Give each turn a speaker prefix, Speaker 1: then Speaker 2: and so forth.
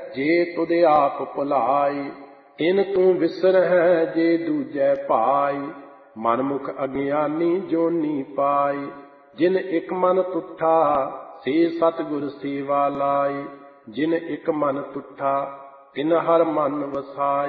Speaker 1: ਜੇ ਤੁਧ ਆਪ ਭੁਲਾਈ। ਤਿਨ ਤੂੰ ਵਿਸਰਹਿ ਜੇ ਦੂਜੈ ਭਾਈ। ਮਨਮੁਖ ਅਗਿਆਨੀ ਜੋਨੀ ਪਾਈ। ਜਿਨ ਇਕ ਮਨ ਤੁਠਾ ਸੇ ਸਤਿਗੁਰ ਸੇਵਾ ਲਾਈ। ਜਿਨ ਇਕ ਮਨ ਤੁਠਾ ਤਿਨ ਹਰ ਮਨ ਵਸਾਈ।